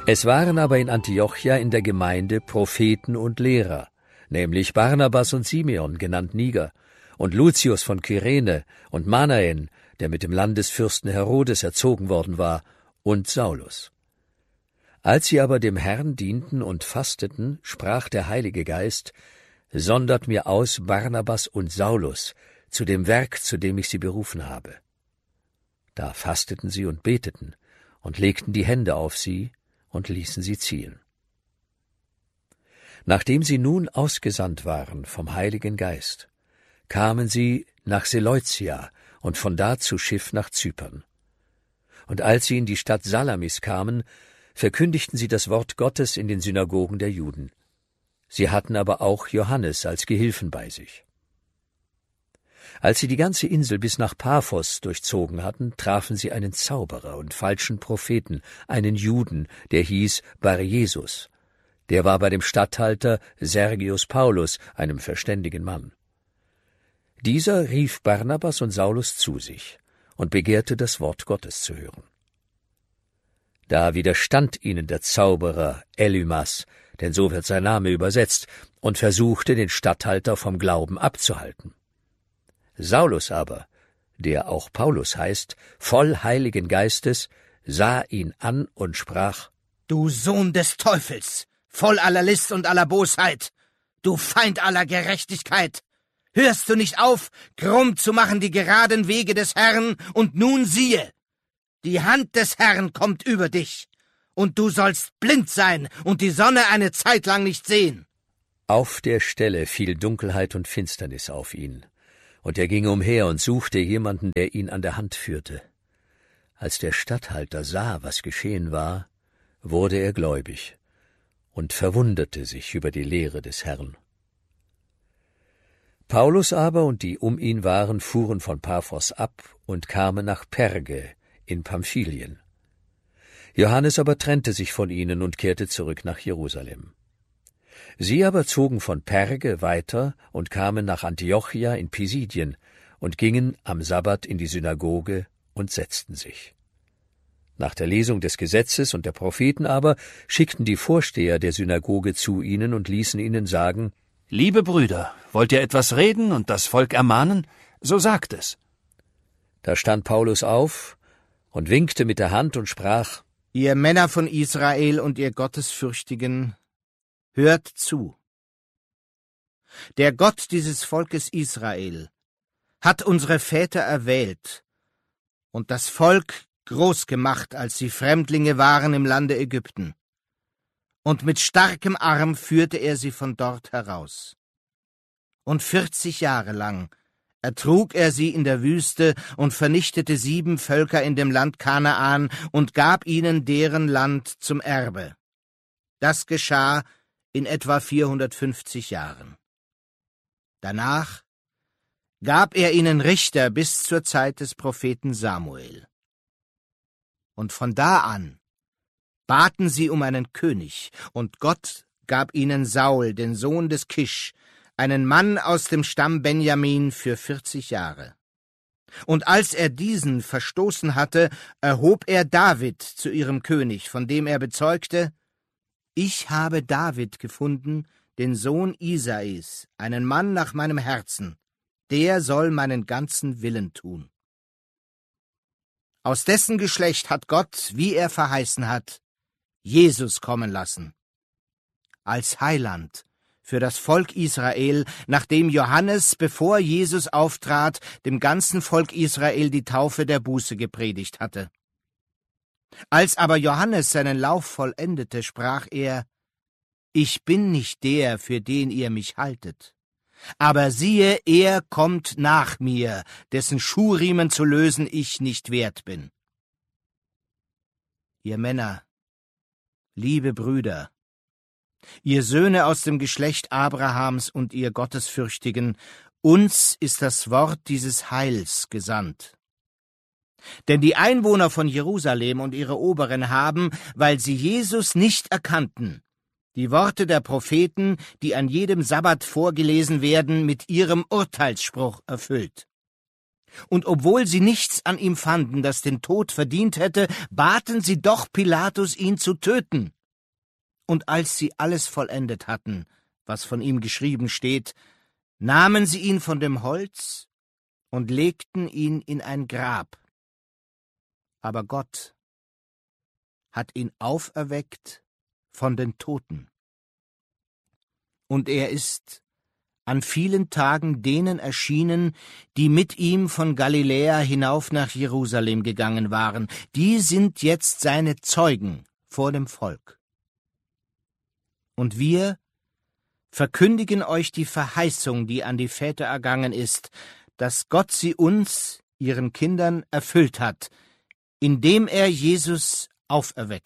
Es waren aber in Antiochia in der Gemeinde Propheten und Lehrer, nämlich Barnabas und Simeon, genannt Niger, und Lucius von Kyrene und Manaen, der mit dem Landesfürsten Herodes erzogen worden war, und Saulus. Als sie aber dem Herrn dienten und fasteten, sprach der Heilige Geist: »Sondert mir aus Barnabas und Saulus zu dem Werk, zu dem ich sie berufen habe.« Da fasteten sie und beteten und legten die Hände auf sie und ließen sie ziehen. Nachdem sie nun ausgesandt waren vom Heiligen Geist, kamen sie nach Seleucia und von da zu Schiff nach Zypern. Und als sie in die Stadt Salamis kamen, verkündigten sie das Wort Gottes in den Synagogen der Juden. Sie hatten aber auch Johannes als Gehilfen bei sich. Als sie die ganze Insel bis nach Paphos durchzogen hatten, trafen sie einen Zauberer und falschen Propheten, einen Juden, der hieß Bar-Jesus. Der war bei dem Statthalter Sergius Paulus, einem verständigen Mann. Dieser rief Barnabas und Saulus zu sich und begehrte, das Wort Gottes zu hören. Da widerstand ihnen der Zauberer Elymas, denn so wird sein Name übersetzt, und versuchte, den Statthalter vom Glauben abzuhalten. Saulus aber, der auch Paulus heißt, voll Heiligen Geistes, sah ihn an und sprach: »Du Sohn des Teufels, voll aller List und aller Bosheit, du Feind aller Gerechtigkeit! Hörst du nicht auf, krumm zu machen die geraden Wege des Herrn, und nun siehe, die Hand des Herrn kommt über dich, und du sollst blind sein und die Sonne eine Zeit lang nicht sehen.« Auf der Stelle fiel Dunkelheit und Finsternis auf ihn, und er ging umher und suchte jemanden, der ihn an der Hand führte. Als der Statthalter sah, was geschehen war, wurde er gläubig und verwunderte sich über die Lehre des Herrn. Paulus aber und die um ihn waren, fuhren von Paphos ab und kamen nach Perge in Pamphylien. Johannes aber trennte sich von ihnen und kehrte zurück nach Jerusalem. Sie aber zogen von Perge weiter und kamen nach Antiochia in Pisidien und gingen am Sabbat in die Synagoge und setzten sich. Nach der Lesung des Gesetzes und der Propheten aber schickten die Vorsteher der Synagoge zu ihnen und ließen ihnen sagen: »Liebe Brüder, wollt ihr etwas reden und das Volk ermahnen? So sagt es.« Da stand Paulus auf und winkte mit der Hand und sprach: »Ihr Männer von Israel und ihr Gottesfürchtigen, hört zu. Der Gott dieses Volkes Israel hat unsere Väter erwählt und das Volk groß gemacht, als sie Fremdlinge waren im Lande Ägypten. Und mit starkem Arm führte er sie von dort heraus. Und 40 Jahre lang ertrug er sie in der Wüste und vernichtete 7 Völker in dem Land Kanaan und gab ihnen deren Land zum Erbe. Das geschah in etwa 450 Jahren. Danach gab er ihnen Richter bis zur Zeit des Propheten Samuel. Und von da an baten sie um einen König, und Gott gab ihnen Saul, den Sohn des Kisch, einen Mann aus dem Stamm Benjamin, für 40 Jahre. Und als er diesen verstoßen hatte, erhob er David zu ihrem König, von dem er bezeugte: »Ich habe David gefunden, den Sohn Isais, einen Mann nach meinem Herzen, der soll meinen ganzen Willen tun.« Aus dessen Geschlecht hat Gott, wie er verheißen hat, Jesus kommen lassen, als Heiland für das Volk Israel, nachdem Johannes, bevor Jesus auftrat, dem ganzen Volk Israel die Taufe der Buße gepredigt hatte. Als aber Johannes seinen Lauf vollendete, sprach er: »Ich bin nicht der, für den ihr mich haltet. Aber siehe, er kommt nach mir, dessen Schuhriemen zu lösen ich nicht wert bin.« Ihr Männer, liebe Brüder, ihr Söhne aus dem Geschlecht Abrahams und ihr Gottesfürchtigen, uns ist das Wort dieses Heils gesandt. Denn die Einwohner von Jerusalem und ihre Oberen haben, weil sie Jesus nicht erkannten, die Worte der Propheten, die an jedem Sabbat vorgelesen werden, mit ihrem Urteilsspruch erfüllt. Und obwohl sie nichts an ihm fanden, das den Tod verdient hätte, baten sie doch Pilatus, ihn zu töten. Und als sie alles vollendet hatten, was von ihm geschrieben steht, nahmen sie ihn von dem Holz und legten ihn in ein Grab. Aber Gott hat ihn auferweckt von den Toten. Und er ist an vielen Tagen denen erschienen, die mit ihm von Galiläa hinauf nach Jerusalem gegangen waren. Die sind jetzt seine Zeugen vor dem Volk. Und wir verkündigen euch die Verheißung, die an die Väter ergangen ist, dass Gott sie uns, ihren Kindern, erfüllt hat, indem er Jesus auferweckt.